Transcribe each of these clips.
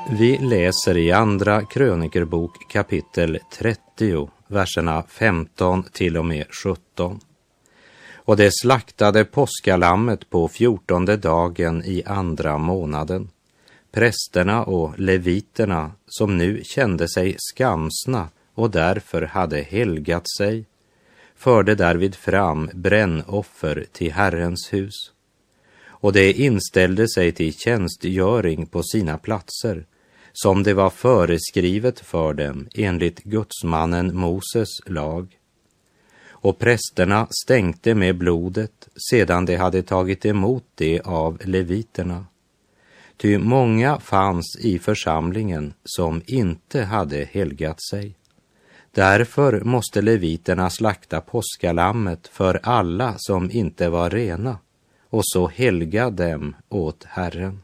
Vi läser i andra krönikerbok kapitel 30, verserna 15 till och med 17. Och det slaktade påskalammet på 14:e dagen i andra månaden. Prästerna och leviterna, som nu kände sig skamsna och därför hade helgat sig, förde därvid fram brännoffer till Herrens hus. Och det inställde sig till tjänstgöring på sina platser, som det var föreskrivet för dem enligt gudsmannen Moses lag. Och prästerna stänkte med blodet sedan de hade tagit emot det av leviterna. Ty många fanns i församlingen som inte hade helgat sig. Därför måste leviterna slakta påskalammet för alla som inte var rena och så helga dem åt Herren.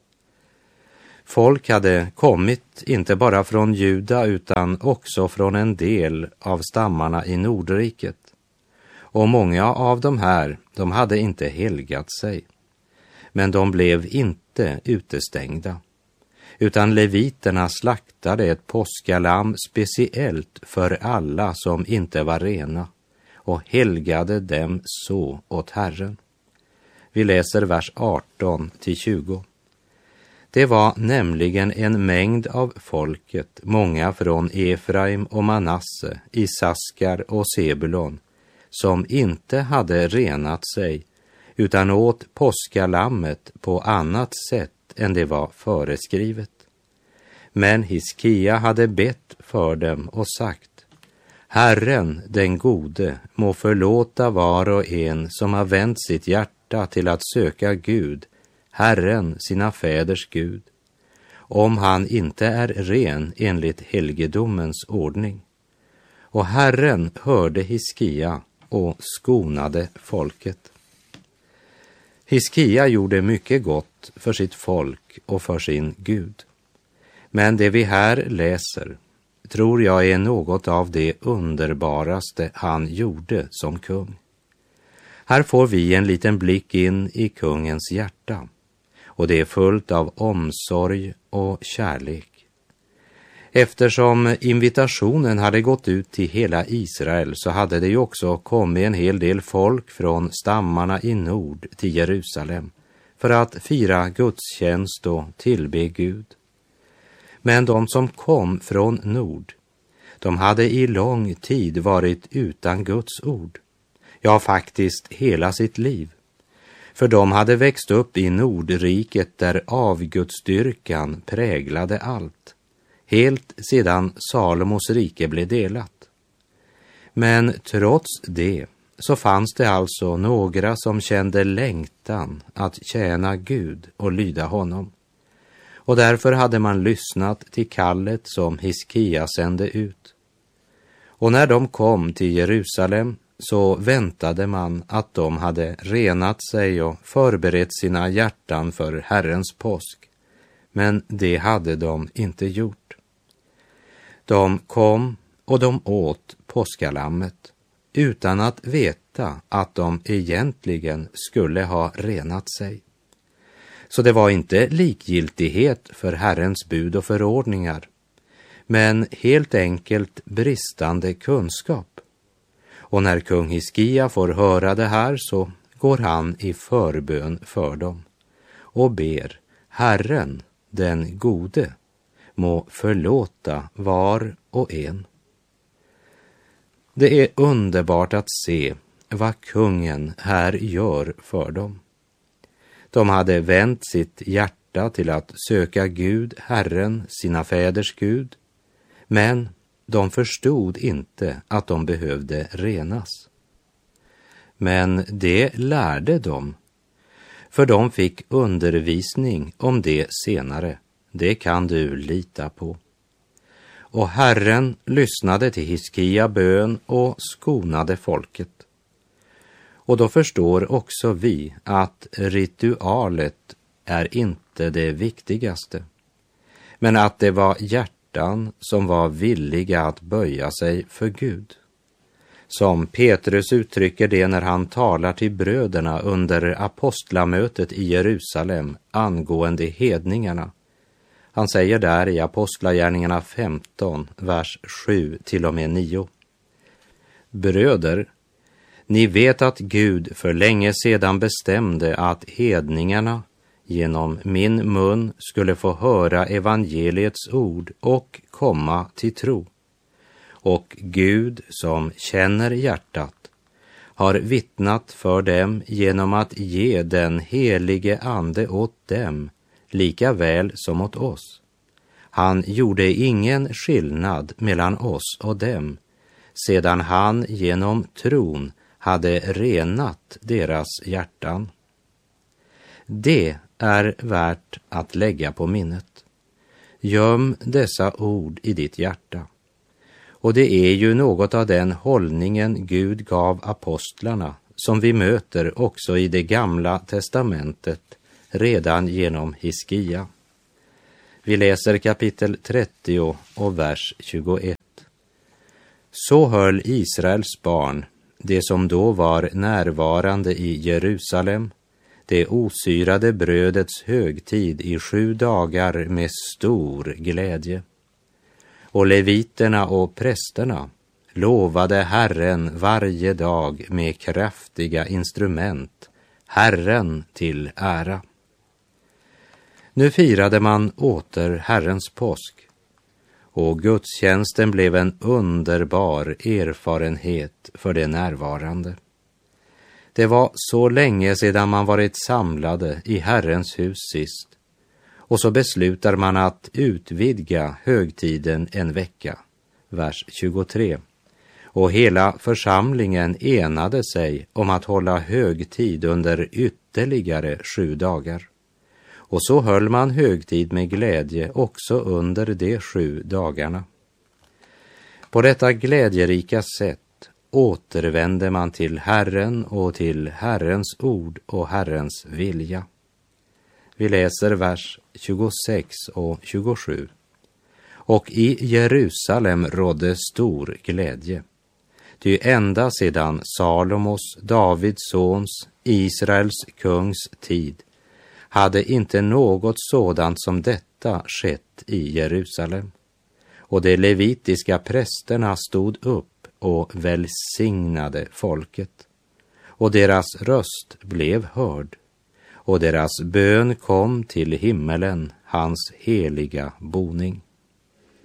Folk hade kommit inte bara från Juda utan också från en del av stammarna i Nordriket. Och många av de här, de hade inte helgat sig. Men de blev inte utestängda. Utan leviterna slaktade ett påskalamm speciellt för alla som inte var rena och helgade dem så åt Herren. Vi läser vers 18 till 20. Det var nämligen en mängd av folket, många från Efraim och Manasse, Isaskar och Sebulon, som inte hade renat sig utan åt påskalammet på annat sätt än det var föreskrivet. Men Hiskia hade bett för dem och sagt: Herren den gode må förlåta var och en som har vänt sitt hjärta till att söka Gud, Herren sina fäders Gud, om han inte är ren enligt helgedomens ordning. Och Herren hörde Hiskia och skonade folket. Hiskia gjorde mycket gott för sitt folk och för sin Gud. Men det vi här läser tror jag är något av det underbaraste han gjorde som kung. Här får vi en liten blick in i kungens hjärta, och det är fullt av omsorg och kärlek. Eftersom invitationen hade gått ut till hela Israel så hade det ju också kommit en hel del folk från stammarna i nord till Jerusalem för att fira gudstjänst och tillbe Gud. Men de som kom från nord, de hade i lång tid varit utan Guds ord. Ja, faktiskt hela sitt liv. För de hade växt upp i Nordriket där avgudsdyrkan präglade allt, helt sedan Salomos rike blev delat. Men trots det så fanns det alltså några som kände längtan att tjäna Gud och lyda honom. Och därför hade man lyssnat till kallet som Hiskia sände ut. Och när de kom till Jerusalem så väntade man att de hade renat sig och förberett sina hjärtan för Herrens påsk. Men det hade de inte gjort. De kom och de åt påskalammet utan att veta att de egentligen skulle ha renat sig. Så det var inte likgiltighet för Herrens bud och förordningar, men helt enkelt bristande kunskap. Och när kung Hiskia får höra det här så går han i förbön för dem och ber: Herren, den gode, må förlåta var och en. Det är underbart att se vad kungen här gör för dem. De hade vänt sitt hjärta till att söka Gud, Herren, sina fäders Gud, men de förstod inte att de behövde renas. Men det lärde de, för de fick undervisning om det senare. Det kan du lita på. Och Herren lyssnade till Hiskia bön och skonade folket. Och då förstår också vi att ritualet är inte det viktigaste, men att det var hjärtan som var villiga att böja sig för Gud. Som Petrus uttrycker det när han talar till bröderna under apostlamötet i Jerusalem angående hedningarna. Han säger där i Apostlagärningarna 15, vers 7 till och med 9. Bröder, ni vet att Gud för länge sedan bestämde att hedningarna genom min mun skulle få höra evangeliets ord och komma till tro. Och Gud som känner hjärtat har vittnat för dem genom att ge den helige ande åt dem, lika väl som åt oss. Han gjorde ingen skillnad mellan oss och dem, sedan han genom tron hade renat deras hjärtan. Det är värt att lägga på minnet. Göm dessa ord i ditt hjärta. Och det är ju något av den hållningen Gud gav apostlarna som vi möter också i det gamla testamentet redan genom Hiskia. Vi läser kapitel 30 och vers 21. Så höll Israels barn, det som då var närvarande i Jerusalem, det osyrade brödets högtid i 7 dagar med stor glädje. Och leviterna och prästerna lovade Herren varje dag med kraftiga instrument, Herren till ära. Nu firade man åter Herrens påsk, och gudstjänsten blev en underbar erfarenhet för de närvarande. Det var så länge sedan man varit samlade i Herrens hus sist, och så beslutar man att utvidga högtiden en vecka, vers 23. Och hela församlingen enade sig om att hålla högtid under ytterligare 7 dagar. Och så höll man högtid med glädje också under de 7 dagarna. På detta glädjerika sätt återvände man till Herren och till Herrens ord och Herrens vilja. Vi läser vers 26 och 27. Och i Jerusalem rådde stor glädje. Ty ända sedan Salomos, Davids sons, Israels kungs tid hade inte något sådant som detta skett i Jerusalem. Och de levitiska prästerna stod upp och välsignade folket. Och deras röst blev hörd. Och deras bön kom till himmelen, hans heliga boning.